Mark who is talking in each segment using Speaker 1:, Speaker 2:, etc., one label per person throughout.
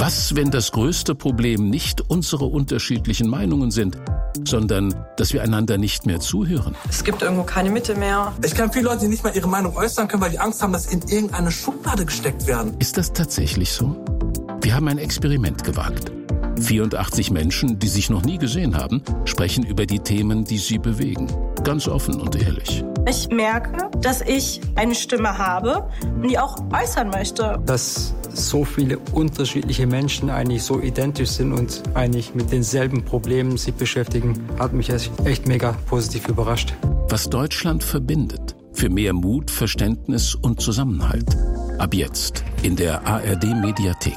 Speaker 1: Was, wenn das größte Problem nicht unsere unterschiedlichen Meinungen sind, sondern dass wir einander nicht mehr zuhören?
Speaker 2: Es gibt irgendwo keine Mitte mehr.
Speaker 3: Ich kenne viele Leute, die nicht mal ihre Meinung äußern können, weil die Angst haben, dass sie in irgendeine Schublade gesteckt werden.
Speaker 1: Ist das tatsächlich so? Wir haben ein Experiment gewagt. 84 Menschen, die sich noch nie gesehen haben, sprechen über die Themen, die sie bewegen. Ganz offen und ehrlich.
Speaker 4: Ich merke, dass ich eine Stimme habe und die auch äußern möchte.
Speaker 5: Dass so viele unterschiedliche Menschen eigentlich so identisch sind und eigentlich mit denselben Problemen sich beschäftigen, hat mich echt mega positiv überrascht.
Speaker 1: Was Deutschland verbindet. Für mehr Mut, Verständnis und Zusammenhalt. Ab jetzt in der ARD-Mediathek.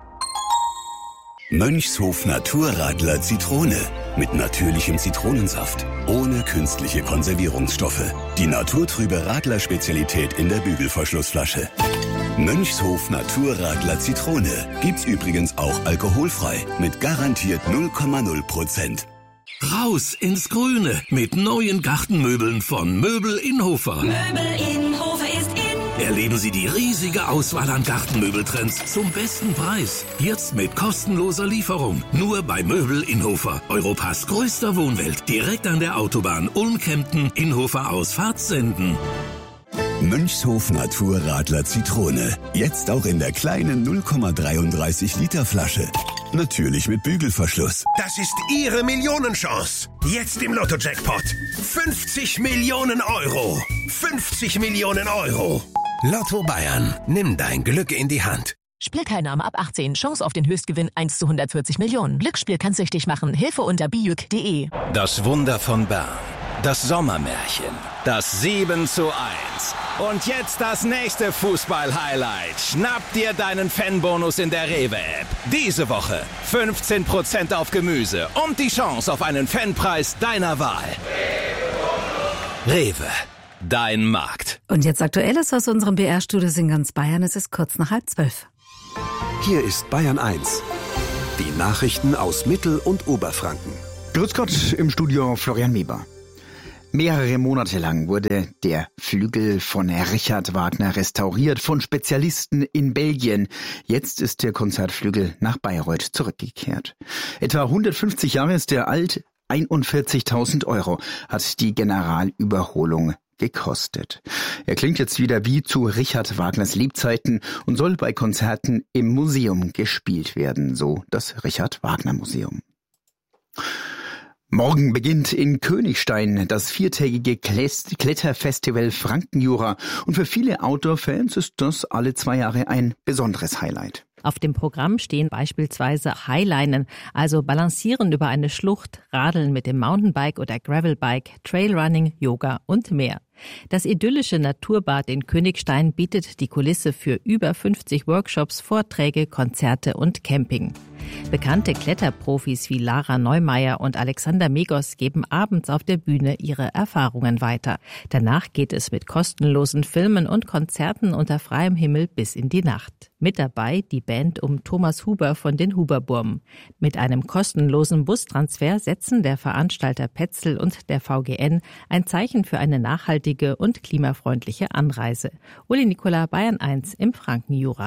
Speaker 6: Mönchshof Naturradler Zitrone. Mit natürlichem Zitronensaft. Ohne künstliche Konservierungsstoffe. Die naturtrübe Radler-Spezialität in der Bügelverschlussflasche. Mönchshof Naturradler Zitrone. Gibt's übrigens auch alkoholfrei. Mit garantiert 0,0%.
Speaker 7: Raus ins Grüne mit neuen Gartenmöbeln von Möbel Inhofer.
Speaker 8: Möbel Inhofer ist in.
Speaker 7: Erleben Sie die riesige Auswahl an Gartenmöbeltrends zum besten Preis. Jetzt mit kostenloser Lieferung. Nur bei Möbel Inhofer. Europas größter Wohnwelt. Direkt an der Autobahn Ulm-Kempten, Inhofer aus Fahrtsenden.
Speaker 6: Mönchshof Naturradler Zitrone. Jetzt auch in der kleinen 0,33 Liter Flasche. Natürlich mit Bügelverschluss.
Speaker 9: Das ist Ihre Millionenchance. Jetzt im Lotto-Jackpot. 50 Millionen Euro. 50 Millionen Euro. Lotto Bayern. Nimm dein Glück in die Hand.
Speaker 10: Spielteilnahme ab 18. Chance auf den Höchstgewinn 1 zu 140 Millionen. Glücksspiel kann süchtig machen. Hilfe unter bijuk.de.
Speaker 11: Das Wunder von Bern. Das Sommermärchen. Das 7:1. Und jetzt das nächste Fußball-Highlight. Schnapp dir deinen Fanbonus in der Rewe-App. Diese Woche 15% auf Gemüse und die Chance auf einen Fanpreis deiner Wahl. Rewe. Dein Markt.
Speaker 12: Und jetzt Aktuelles aus unserem BR-Studios in ganz Bayern. Es ist kurz nach 11:30.
Speaker 13: Hier ist Bayern 1. Die Nachrichten aus Mittel- und Oberfranken.
Speaker 14: Grüß Gott, im Studio Florian Weber. Mehrere Monate lang wurde der Flügel von Richard Wagner restauriert von Spezialisten in Belgien. Jetzt ist der Konzertflügel nach Bayreuth zurückgekehrt. Etwa 150 Jahre ist er alt, 41.000 € hat die Generalüberholung gekostet. Er klingt jetzt wieder wie zu Richard Wagners Lebzeiten und soll bei Konzerten im Museum gespielt werden, so das Richard Wagner Museum. Morgen beginnt in Königstein das 4-tägige Kletterfestival Frankenjura und für viele Outdoor-Fans ist das alle 2 Jahre ein besonderes Highlight.
Speaker 15: Auf dem Programm stehen beispielsweise Highlinen, also Balancieren über eine Schlucht, Radeln mit dem Mountainbike oder Gravelbike, Trailrunning, Yoga und mehr. Das idyllische Naturbad in Königstein bietet die Kulisse für über 50 Workshops, Vorträge, Konzerte und Camping. Bekannte Kletterprofis wie Lara Neumeier und Alexander Megos geben abends auf der Bühne ihre Erfahrungen weiter. Danach geht es mit kostenlosen Filmen und Konzerten unter freiem Himmel bis in die Nacht. Mit dabei die Band um Thomas Huber von den Huberburmen. Mit einem kostenlosen Bustransfer setzen der Veranstalter Petzl und der VGN ein Zeichen für eine nachhaltige und klimafreundliche Anreise. Uli Nicola, Bayern 1 im Frankenjura.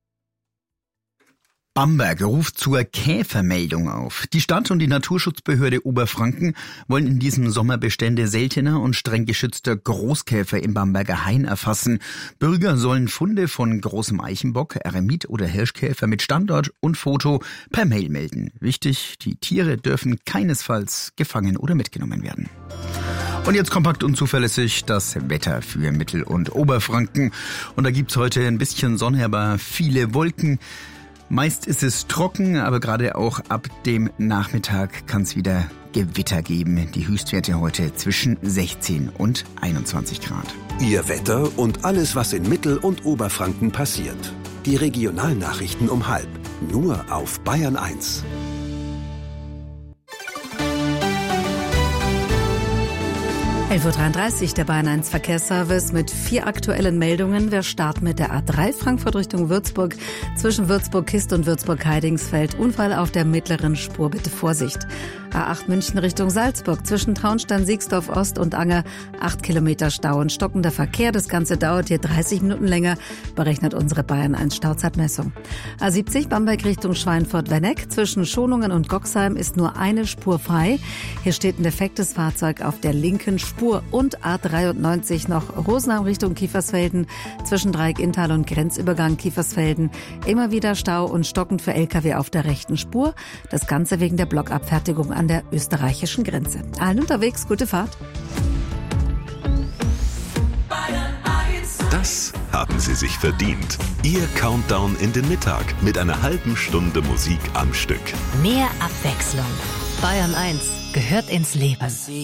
Speaker 14: Bamberg ruft zur Käfermeldung auf. Die Stadt und die Naturschutzbehörde Oberfranken wollen in diesem Sommer Bestände seltener und streng geschützter Großkäfer im Bamberger Hain erfassen. Bürger sollen Funde von großem Eichenbock, Eremit oder Hirschkäfer mit Standort und Foto per Mail melden. Wichtig, die Tiere dürfen keinesfalls gefangen oder mitgenommen werden. Und jetzt kompakt und zuverlässig das Wetter für Mittel- und Oberfranken. Und da gibt's heute ein bisschen Sonne, aber viele Wolken. Meist ist es trocken, aber gerade auch ab dem Nachmittag kann es wieder Gewitter geben. Die Höchstwerte heute zwischen 16 und 21 Grad.
Speaker 13: Ihr Wetter und alles, was in Mittel- und Oberfranken passiert. Die Regionalnachrichten um 12:30. Nur auf Bayern 1.
Speaker 12: (11:33 der Bayern 1 Verkehrsservice mit 4 aktuellen Meldungen. Wir starten mit der A3 Frankfurt Richtung Würzburg. Zwischen Würzburg-Kist und Würzburg-Heidingsfeld Unfall auf der mittleren Spur. Bitte Vorsicht. A8 München Richtung Salzburg, zwischen Traunstein-Siegsdorf Ost und Anger 8 Kilometer Stau und stockender Verkehr. Das Ganze dauert hier 30 Minuten länger, berechnet unsere Bayern 1 Stauzeitmessung. A70 Bamberg Richtung Schweinfurt-Wenneck, zwischen Schonungen und Goxheim ist nur eine Spur frei. Hier steht ein defektes Fahrzeug auf der linken Spur. Und A93 noch Rosenheim Richtung Kiefersfelden, zwischen Dreieck-Inntal und Grenzübergang Kiefersfelden. Immer wieder Stau und stockend für LKW auf der rechten Spur. Das Ganze wegen der Blockabfertigung an der österreichischen Grenze. Allen unterwegs, gute Fahrt.
Speaker 16: Das haben Sie sich verdient. Ihr Countdown in den Mittag mit einer halben Stunde Musik am Stück.
Speaker 17: Mehr Abwechslung. Bayern 1 gehört ins Leben.